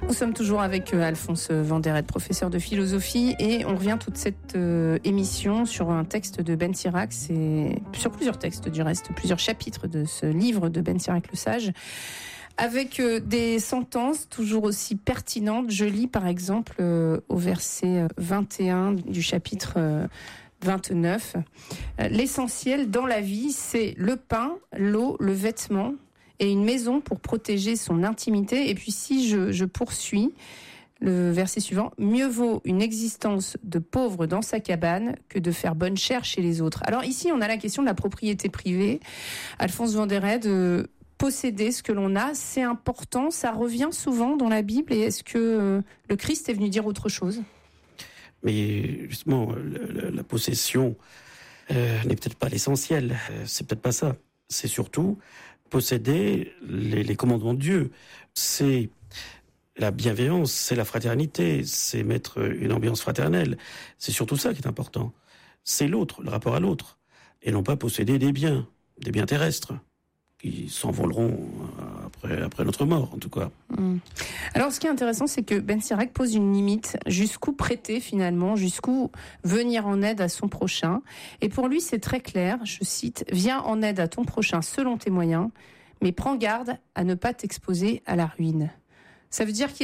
Nous sommes toujours avec Alphonse Vanderet, professeur de philosophie, et on revient toute cette émission sur un texte de Ben Sirac, c'est sur plusieurs textes du reste, plusieurs chapitres de ce livre de Ben Sirac le Sage, avec des sentences toujours aussi pertinentes. Je lis par exemple au verset 21 du chapitre 29. L'essentiel dans la vie, c'est le pain, l'eau, le vêtement et une maison pour protéger son intimité. Et puis si je poursuis, le verset suivant, mieux vaut une existence de pauvre dans sa cabane que de faire bonne chère chez les autres. Alors ici, on a la question de la propriété privée. Alphonse Vanderet, de posséder ce que l'on a, c'est important, ça revient souvent dans la Bible. Et est-ce que le Christ est venu dire autre chose ? Mais justement, la possession n'est peut-être pas l'essentiel. C'est peut-être pas ça. C'est surtout posséder les commandements de Dieu. C'est la bienveillance, c'est la fraternité, c'est mettre une ambiance fraternelle. C'est surtout ça qui est important. C'est l'autre, le rapport à l'autre. Et non pas posséder des biens terrestres, qui s'envoleront après notre mort, en tout cas. Alors, ce qui est intéressant, c'est que Ben Sirac pose une limite. Jusqu'où prêter, finalement, jusqu'où venir en aide à son prochain. Et pour lui, c'est très clair, je cite, « Viens en aide à ton prochain selon tes moyens, mais prends garde à ne pas t'exposer à la ruine ». Ça veut dire qu'il